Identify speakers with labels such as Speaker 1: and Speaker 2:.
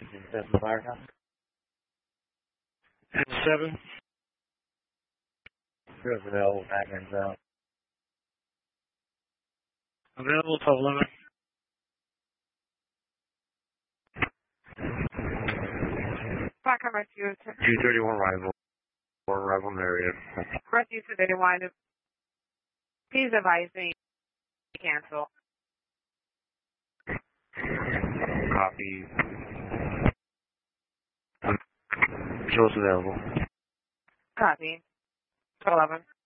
Speaker 1: That's the firehouse. And 7. There's available back ends out. Available till 11.
Speaker 2: Back on rescue.
Speaker 1: 231 arrival. Or arrival in the area.
Speaker 2: Rescue 231. Please advise me. Cancel.
Speaker 1: Copy. Show us available.
Speaker 2: Copy. 11.